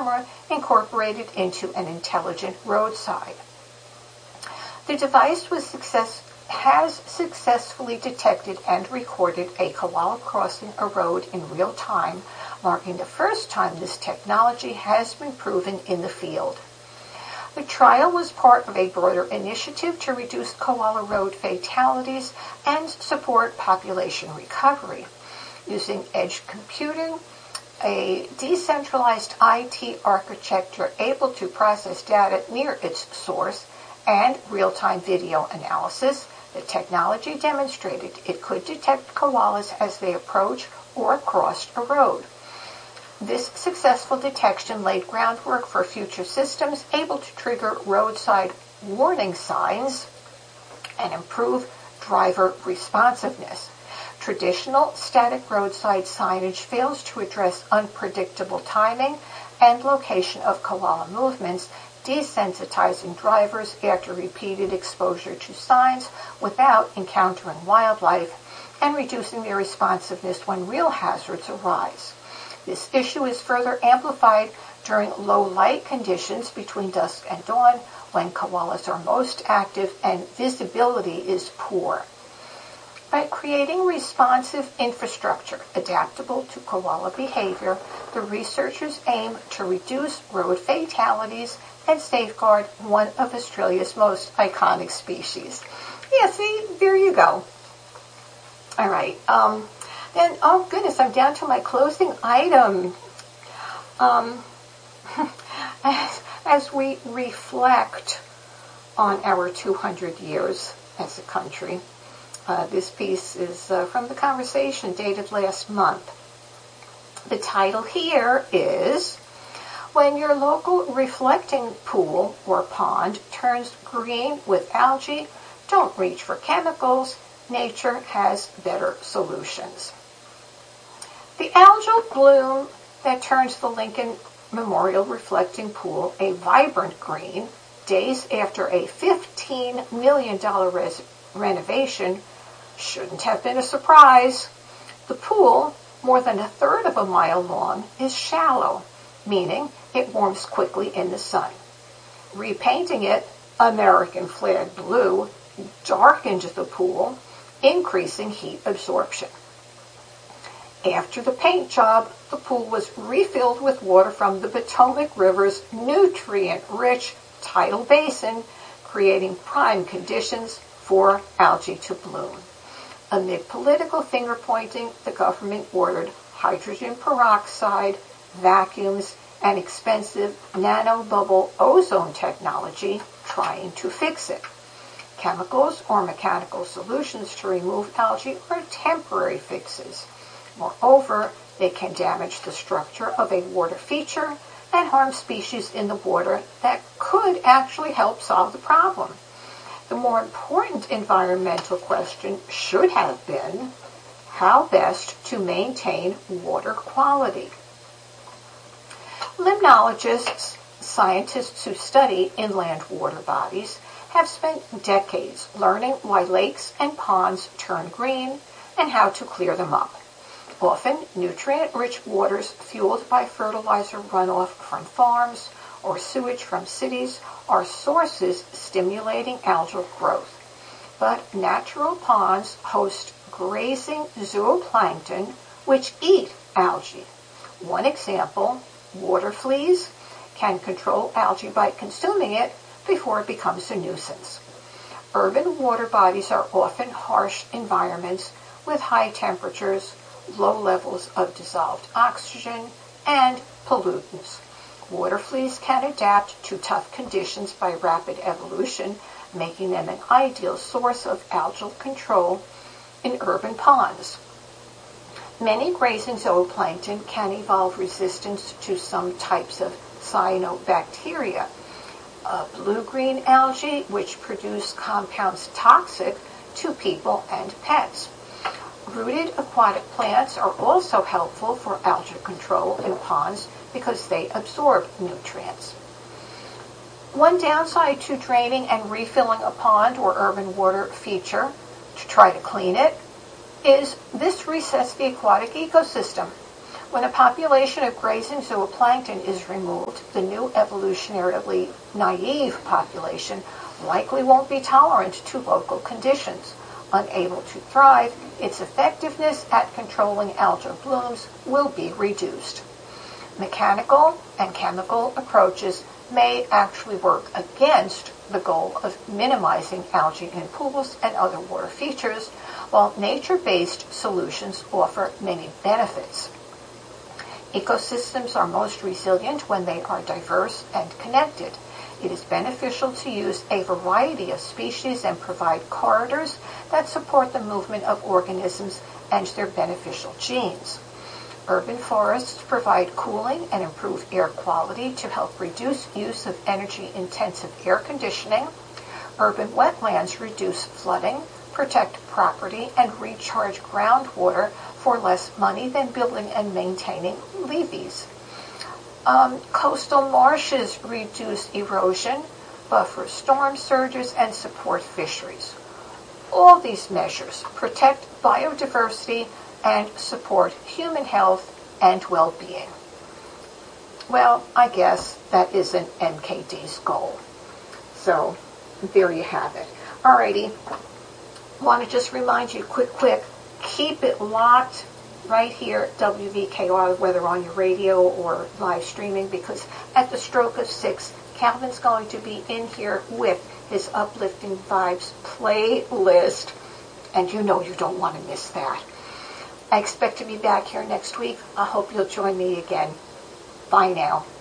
camera incorporated into an intelligent roadside. The device has successfully detected and recorded a koala crossing a road in real time, marking the first time this technology has been proven in the field. The trial was part of a broader initiative to reduce koala road fatalities and support population recovery. Using edge computing, a decentralized IT architecture able to process data near its source, and real-time video analysis, the technology demonstrated it could detect koalas as they approach or crossed a road. This successful detection laid groundwork for future systems able to trigger roadside warning signs and improve driver responsiveness. Traditional static roadside signage fails to address unpredictable timing and location of koala movements, desensitizing drivers after repeated exposure to signs without encountering wildlife, and reducing their responsiveness when real hazards arise. This issue is further amplified during low light conditions between dusk and dawn, when koalas are most active and visibility is poor. By creating responsive infrastructure adaptable to koala behavior, the researchers aim to reduce road fatalities and safeguard one of Australia's most iconic species. Yeah, see, there you go. All right. Then, oh goodness, I'm down to my closing item. As we reflect on our 200 years as a country, this piece is from The Conversation, dated last month. The title here is, When Your Local Reflecting Pool or Pond Turns Green with Algae, Don't Reach for Chemicals. Nature has better solutions. The algal bloom that turns the Lincoln Memorial Reflecting Pool a vibrant green days after a $15 million renovation shouldn't have been a surprise. The pool, more than a third of a mile long, is shallow, meaning it warms quickly in the sun. Repainting it American flag blue darkened the pool, increasing heat absorption. After the paint job, the pool was refilled with water from the Potomac River's nutrient-rich tidal basin, creating prime conditions for algae to bloom. Amid political finger-pointing, the government ordered hydrogen peroxide, vacuums, and expensive nanobubble ozone technology, trying to fix it. Chemicals or mechanical solutions to remove algae are temporary fixes. Moreover, they can damage the structure of a water feature and harm species in the water that could actually help solve the problem. The more important environmental question should have been, how best to maintain water quality. Limnologists, scientists who study inland water bodies, have spent decades learning why lakes and ponds turn green and how to clear them up. Often, nutrient-rich waters fueled by fertilizer runoff from farms or sewage from cities are sources stimulating algal growth. But natural ponds host grazing zooplankton which eat algae. One example, water fleas, can control algae by consuming it before it becomes a nuisance. Urban water bodies are often harsh environments with high temperatures, low levels of dissolved oxygen, and pollutants. Water fleas can adapt to tough conditions by rapid evolution, making them an ideal source of algal control in urban ponds. Many grazing zooplankton can evolve resistance to some types of cyanobacteria, blue-green algae, which produce compounds toxic to people and pets. Rooted aquatic plants are also helpful for algal control in ponds because they absorb nutrients. One downside to draining and refilling a pond or urban water feature to try to clean it is this resets the aquatic ecosystem. When a population of grazing zooplankton is removed, the new evolutionarily naive population likely won't be tolerant to local conditions. Unable to thrive, its effectiveness at controlling algal blooms will be reduced. Mechanical and chemical approaches may actually work against the goal of minimizing algae in pools and other water features, while nature-based solutions offer many benefits. Ecosystems are most resilient when they are diverse and connected. It is beneficial to use a variety of species and provide corridors that support the movement of organisms and their beneficial genes. Urban forests provide cooling and improve air quality to help reduce use of energy-intensive air conditioning. Urban wetlands reduce flooding, protect property, and recharge groundwater for less money than building and maintaining levees. Coastal marshes reduce erosion, buffer storm surges, and support fisheries. All these measures protect biodiversity and support human health and well-being. Well, I guess that isn't NKD's goal. So, there you have it. Alrighty, want to just remind you quick, keep it locked right here at WVKR, whether on your radio or live streaming, because at the stroke of 6, Calvin's going to be in here with his Uplifting Vibes playlist, and you know you don't want to miss that. I expect to be back here next week. I hope you'll join me again. Bye now.